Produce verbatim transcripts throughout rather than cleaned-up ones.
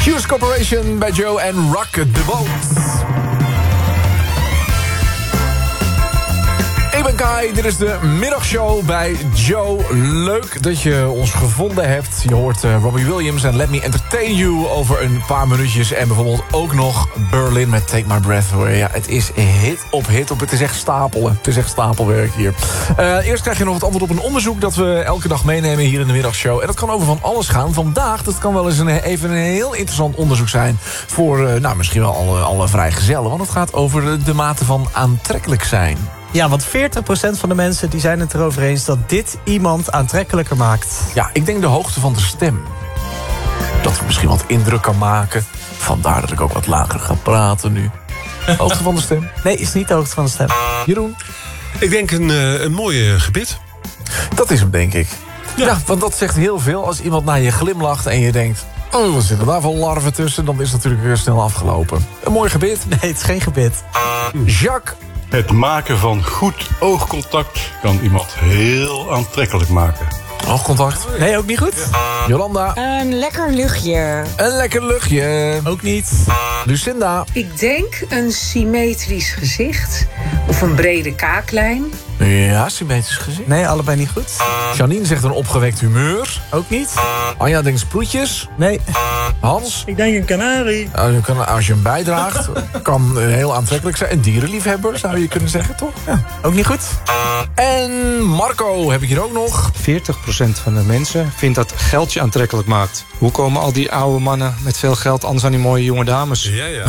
Hughes Corporation bij Joe en Rock the Boat. Ik ben Kai, dit is de middagshow bij Joe. Leuk dat je ons gevonden hebt. Je hoort uh, Robbie Williams en Let Me Entertain You over een paar minuutjes. En bijvoorbeeld ook nog Berlin met Take My Breath Away. Ja, het is hit op hit op. Het is echt stapelen. Het is echt stapelwerk hier. Uh, eerst krijg je nog het antwoord op een onderzoek dat we elke dag meenemen hier in de middagshow. En dat kan over van alles gaan. Vandaag, dat kan wel eens een, even een heel interessant onderzoek zijn voor uh, nou, misschien wel alle, alle vrijgezellen. Want het gaat over de, de mate van aantrekkelijk zijn. Ja, want veertig procent van de mensen die zijn het erover eens dat dit iemand aantrekkelijker maakt. Ja, ik denk de hoogte van de stem. Dat het misschien wat indruk kan maken. Vandaar dat ik ook wat lager ga praten nu. Hoogte van de stem? Nee, is niet de hoogte van de stem. Jeroen? Ik denk een, uh, een mooie gebit. Dat is hem, denk ik. Ja. Ja. ja, want dat zegt heel veel. Als iemand naar je glimlacht en je denkt... oh, wat zitten daar voor larven tussen? Dan is het natuurlijk weer snel afgelopen. Een mooi gebit. Nee, het is geen gebit. Jacques? Het maken van goed oogcontact kan iemand heel aantrekkelijk maken. Oogcontact. Nee, ook niet goed. Jolanda? Een lekker luchtje. Een lekker luchtje. Ook niet. Lucinda? Ik denk een symmetrisch gezicht of een brede kaaklijn. Ja, symmetrisch gezicht. Nee, allebei niet goed. Janine zegt een opgewekt humeur. Ook niet. Anja denkt sproetjes. Nee. Hans? Ik denk een kanarie. Als je, kan, als je hem bijdraagt, kan heel aantrekkelijk zijn. Een dierenliefhebber, zou je kunnen zeggen, toch? Ja. Ook niet goed. En Marco heb ik hier ook nog. veertig procent van de mensen vindt dat geld je aantrekkelijk maakt. Hoe komen al die oude mannen met veel geld anders aan die mooie jonge dames? Ja, ja.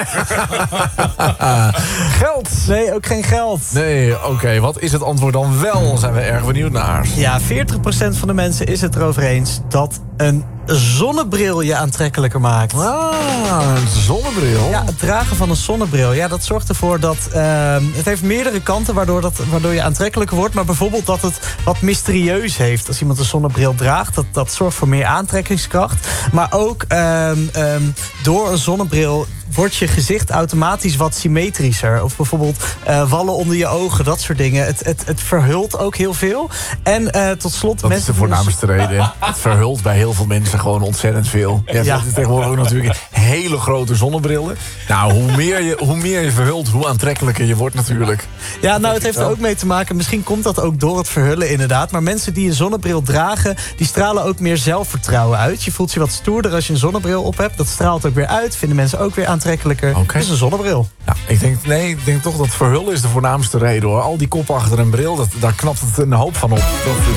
Geld? Nee, ook geen geld. Nee, oké. Okay, wat is het antwoord dan wel? Zijn we erg benieuwd naar. Ja, veertig procent van de mensen is het erover eens dat een zonnebril je aantrekkelijker maakt. Ah, een zonnebril? Ja, het dragen van een zonnebril. Ja, dat zorgt ervoor dat... Uh, het heeft meerdere kanten waardoor, dat, waardoor je aantrekkelijker wordt. Maar bijvoorbeeld dat het wat mysterieus heeft. Als iemand een zonnebril draagt, dat, dat zorgt voor meer aantrekkingskracht. Maar ook um, um, door een zonnebril wordt je gezicht automatisch wat symmetrischer. Of bijvoorbeeld uh, wallen onder je ogen, dat soort dingen. Het, het, het verhult ook heel veel. En uh, tot slot... Dat mensen is de voornaamste reden. Het verhult bij heel veel mensen gewoon ontzettend veel. Je hebt Ja. tegenwoordig ook natuurlijk hele grote zonnebrillen. Nou, hoe meer je, hoe meer je verhult, hoe aantrekkelijker je wordt natuurlijk. Ja, nou, het heeft er ook mee te maken. Misschien komt dat ook door het verhullen inderdaad. Maar mensen die een zonnebril dragen, die stralen ook meer zelfvertrouwen uit. Je voelt je wat stoerder als je een zonnebril op hebt. Dat straalt ook weer uit. Vinden mensen ook weer aantrekkelijker. Okay. Dat is een zonnebril. Ja, ik denk, nee, ik denk toch dat verhullen is de voornaamste reden, hoor. Al die kop achter een bril, dat, daar knapt het een hoop van op. Dat,